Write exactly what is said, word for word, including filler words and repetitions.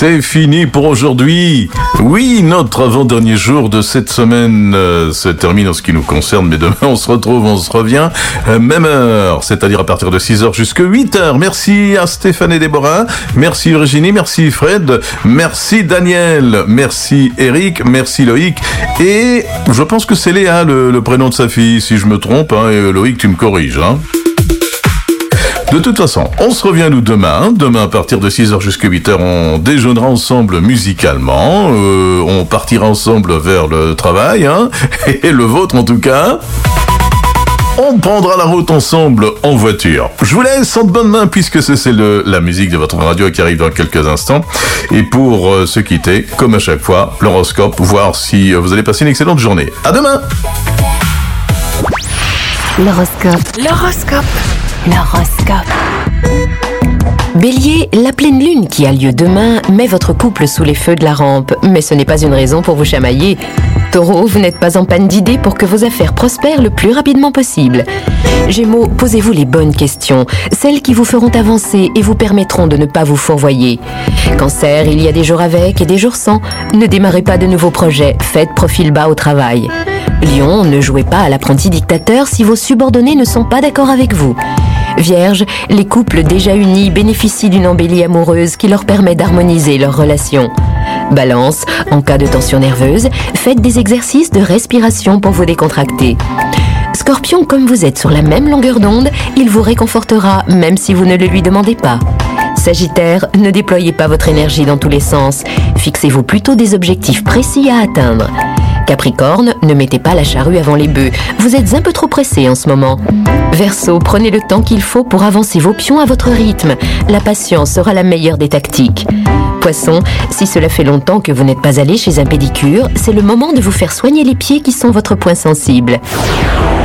C'est fini pour aujourd'hui. Oui, notre avant-dernier jour de cette semaine euh, se termine en ce qui nous concerne, mais demain on se retrouve, on se revient, euh, même heure, c'est-à-dire à partir de six heures jusqu'à huit heures. Merci à Stéphane et Déborah, merci Virginie, merci Fred, merci Daniel, merci Eric, merci Loïc, et je pense que c'est Léa le, le prénom de sa fille, si je me trompe, hein, et Loïc tu me corriges, hein. De toute façon, on se revient nous demain. Demain à partir de six heures jusqu'à huit heures, on déjeunera ensemble musicalement. Euh, on partira ensemble vers le travail, hein, et le vôtre en tout cas. On prendra la route ensemble en voiture. Je vous laisse en de bonnes mains puisque c'est celle de la musique de votre radio qui arrive dans quelques instants. Et pour euh, se quitter, comme à chaque fois, l'horoscope, voir si euh, vous allez passer une excellente journée. À demain. L'horoscope. L'horoscope. L'horoscope. Bélier, la pleine lune qui a lieu demain met votre couple sous les feux de la rampe, mais ce n'est pas une raison pour vous chamailler. Taureau, vous n'êtes pas en panne d'idées pour que vos affaires prospèrent le plus rapidement possible. Gémeaux, posez-vous les bonnes questions, celles qui vous feront avancer et vous permettront de ne pas vous fourvoyer. Cancer, il y a des jours avec et des jours sans. Ne démarrez pas de nouveaux projets, faites profil bas au travail. Lion, ne jouez pas à l'apprenti dictateur si vos subordonnés ne sont pas d'accord avec vous. Vierge, les couples déjà unis bénéficient d'une embellie amoureuse qui leur permet d'harmoniser leurs relations. Balance, en cas de tension nerveuse, faites des exercices de respiration pour vous décontracter. Scorpion, comme vous êtes sur la même longueur d'onde, il vous réconfortera même si vous ne le lui demandez pas. Sagittaire, ne déployez pas votre énergie dans tous les sens, fixez-vous plutôt des objectifs précis à atteindre. Capricorne, ne mettez pas la charrue avant les bœufs, vous êtes un peu trop pressé en ce moment. Verseau, prenez le temps qu'il faut pour avancer vos pions à votre rythme, la patience sera la meilleure des tactiques. Poisson, si cela fait longtemps que vous n'êtes pas allé chez un pédicure, c'est le moment de vous faire soigner les pieds qui sont votre point sensible.